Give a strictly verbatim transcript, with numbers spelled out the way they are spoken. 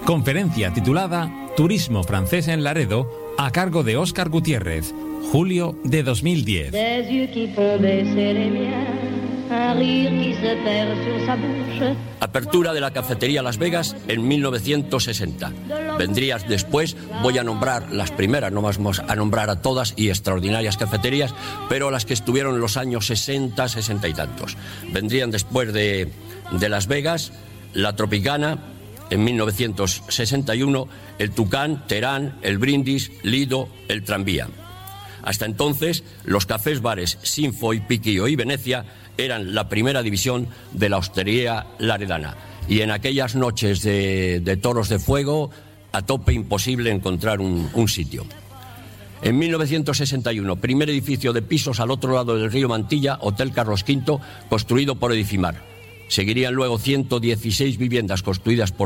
Conferencia titulada Turismo francés en Laredo, a cargo de Óscar Gutiérrez, julio de dos mil diez. Apertura de la cafetería Las Vegas en mil novecientos sesenta. Vendrías después, voy a nombrar las primeras, no vamos a nombrar a todas, y extraordinarias cafeterías, pero las que estuvieron en los años sesenta, sesenta y tantos. Vendrían después de, de Las Vegas, la Tropicana, en mil novecientos sesenta y uno, el Tucán, Terán, el Brindis, Lido, el Tranvía. Hasta entonces, los cafés bares Sinfo y Piquillo y Venecia eran la primera división de la hostelería laredana. Y en aquellas noches de, de toros de fuego, a tope imposible encontrar un, un sitio. En mil novecientos sesenta y uno, primer edificio de pisos al otro lado del río Mantilla, Hotel Carlos Quinto, construido por Edifimar. Seguirían luego ciento dieciséis viviendas construidas por